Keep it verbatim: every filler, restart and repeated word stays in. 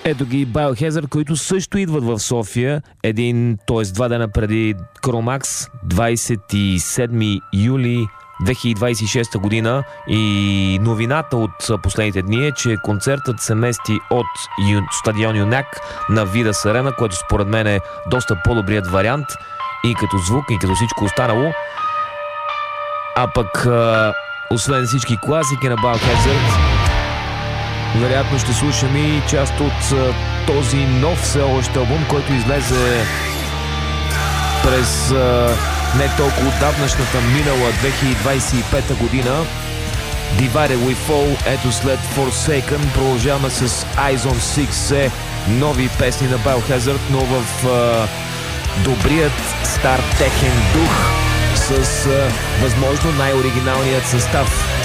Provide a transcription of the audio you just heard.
Ето ги Biohazard, които също идват в София един, т.е. два дена преди Кромакс, двадесет и седми юли две хиляди двадесет и шеста година, и новината от последните дни е, че концертът се мести от ю... стадион Юнак на Видас Арена, което според мен е доста по-добрият вариант и като звук, и като всичко останало. А пък а, освен всички класики на Biohazard, вероятно ще слушам и част от а, този нов все още албум, който излезе през а, не толкова отдавнашната минала две хиляди двадесет и пета година. Divided We Fall. Ето след Forsaken продължаваме с Eyes on Six, нови песни на Biohazard, но в а, добрият стар техен дух, с а, възможно най-оригиналният състав.